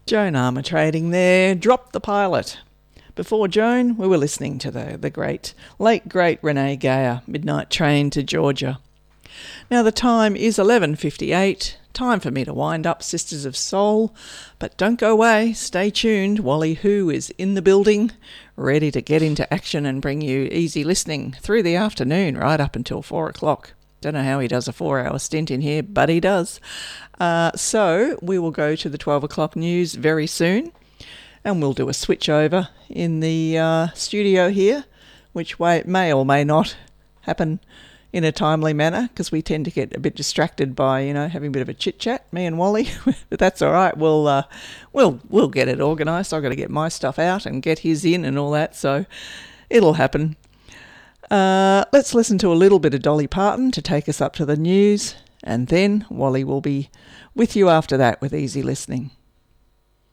Joan Armatrading there, dropped the pilot. Before Joan, we were listening to the late great Renee Geyer, Midnight Train to Georgia. Now the time is 11:58, time for me to wind up, Sisters of Soul, but don't go away, stay tuned. Wally Who is in the building, ready to get into action and bring you easy listening through the afternoon right up until 4 o'clock. Don't know how he does a 4-hour stint in here, but he does. So we will go to the 12 o'clock news very soon, and we'll do a switch over in the studio here, which may or may not happen in a timely manner, because we tend to get a bit distracted by, having a bit of a chit-chat, me and Wally. But that's all right. We'll get it organised. I've got to get my stuff out and get his in and all that, so it'll happen. Let's listen to a little bit of Dolly Parton to take us up to the news, and then Wally will be with you after that with easy listening.